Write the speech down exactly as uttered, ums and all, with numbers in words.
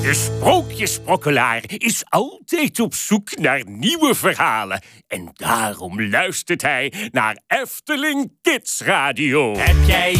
De sprookjesprokkelaar is altijd op zoek naar nieuwe verhalen. En daarom luistert hij naar Efteling Kids Radio. Heb jij